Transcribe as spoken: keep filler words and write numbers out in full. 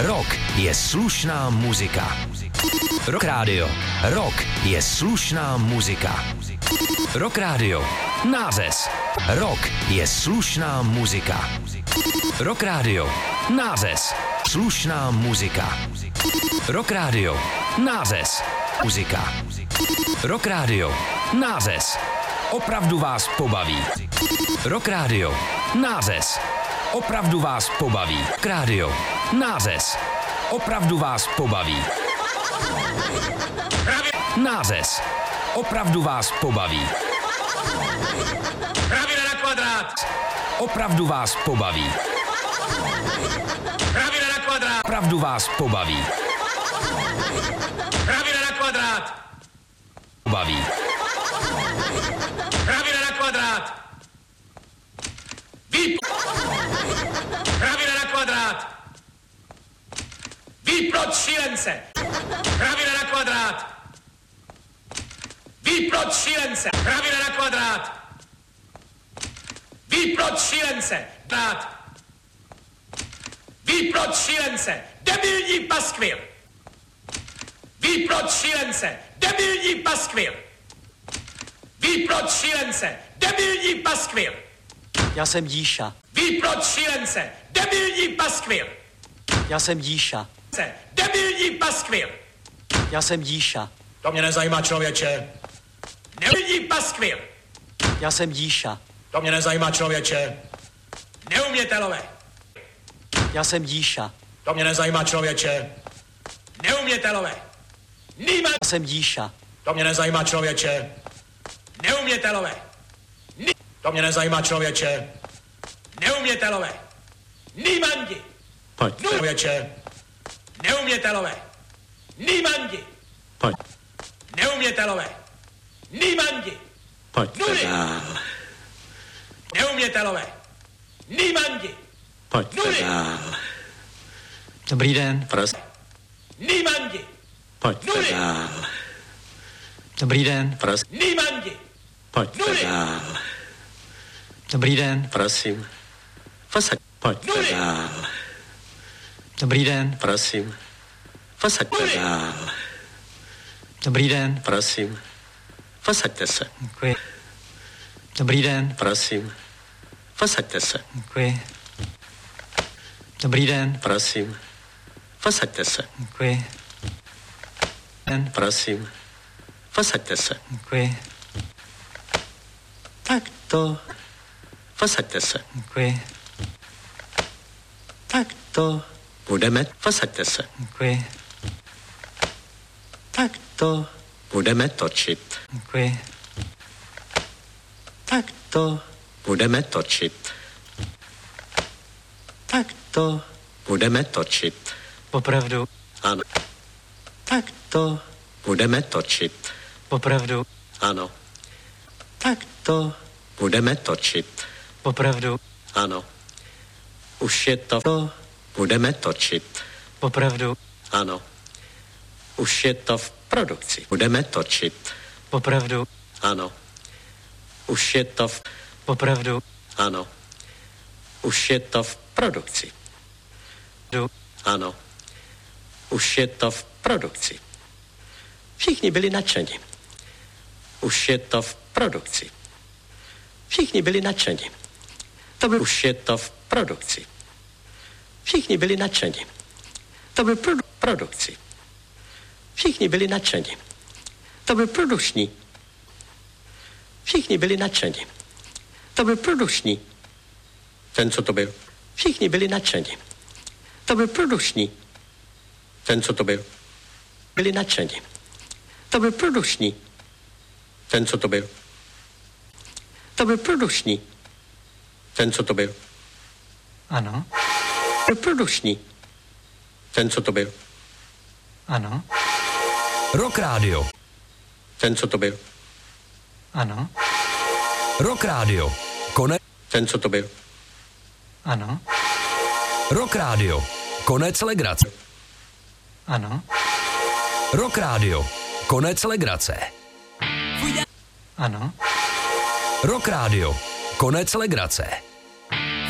Rock je slušná muzika. Rock Radio. Rock je slušná muzika. Rock Radio. Nářez. Rock je slušná muzika. Rock Radio. Nářez. Slušná muzika. Rock Radio. Nářez. Muzika. Rock Radio. Nářez. Opravdu vás pobaví. Rock Radio. Nářez. Opravdu vás pobaví. Rock Radio. Nářez. Opravdu vás pobaví. Nářez. Opravdu vás pobaví. Kravina na kvadrát. Opravdu vás pobaví. Kravina na kvadrát. Opravdu vás pobaví. Kravina na kvadrát. Pobaví. Kravina na kvadrát. Výp... Kravina na kvadrát. Výplot šílence. Kravina na kvadrát. Výplot šílence. Kravina na kvadrát. Výplot šílence. Dát. Výplot šílence. Debilní paskvil. Výplot šílence. Debilní paskvil. Výplot šílence. Debilní paskvil. Já jsem Díša. Výplot šílence. Debilní paskvil. Já jsem Díša. Debilní paskvil. Já jsem Díša. To mě nezajímá, člověče. Debilní paskvil. Já jsem Díša. To mě nezajímá, člověče. Neumětelové. Já jsem Díša. To mě nezajímá, člověče. Neumětelové. Niemand. Já jsem Díša. To mě nezajímá, člověče. Neumětelové. Ni- to mě nezajímá, člověče. Neumětelové. Nímandi. Pojď. Člověče. Neumětelové. Nímandi. Pojď. Neumětelové. Nímandi. Pojď Nuly. dál. Neumětelové. Nímandi. Pojď Nuly. dál. Dobrý den. Prosím. Nímandi. Pojď Nuly. dál. Dobrý den. Prosím. Nímandi. Pojď Nuly. dál. Dobrý den. Prosím. Posaď. Pojď Nuly. dál. Dobrý den. Prosím. Posaďte Nuly. dál. Dobrý den. Prosím. Posaďte se. Děkuji. Dobrý den. Prosím. Posaďte se. Děkuji. Dobrý den. Prosím. Posaďte se. Děkuji. Den. Prosím. Posaďte se. Děkuji. Tak to. Posaďte se. Děkuji. Tak to. Budeme. Posaďte se. Děkuji. Tak to. Budeme točit. Děkuji. Tak to. Budeme točit. Tak to. Budeme točit. Opravdu. Ano. Tak to. Budeme točit. Opravdu. Ano. Tak to. Budeme točit. Opravdu. Ano. Už je to. To. Budeme točit. Opravdu. Ano. Už je to v produkci. Budeme točit. Opravdu. Ano. Už je to v... Opravdu. Ano. Už je to v produkci. Du. Ano. Už je to v produkci. Všichni byli nadšeni. Už je to v produkci. Všichni byli nadšeni. To byl... Už je to v produkci. Všichni byli nadšeni. To byl produ... produkci. Všichni byli nadšeni. To byl produkční. Všichni byli nadšeni. To byl produkční. Ten, co to byl. Všichni byli nadšeni. To byl produkční. Ten, co to byl. Byli nadšeni. To byl produkční. Ten, co to byl. To byl produkční. Ten, co to byl. Ano. Byl produkční. Ten, co to byl. Ano. Rock Radio. Ten, co to byl. Ano. Rock Radio. Konec. Ten, co to byl. Ano. Rock Radio. Konec legrace. Ano. Rock Radio. Konec legrace. Ano. Rock Radio. Konec legrace.